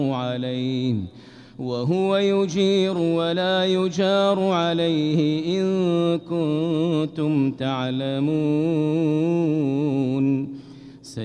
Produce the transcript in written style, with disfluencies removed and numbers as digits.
عليه وهو يجير ولا يجار عليه إن كنتم تعلمون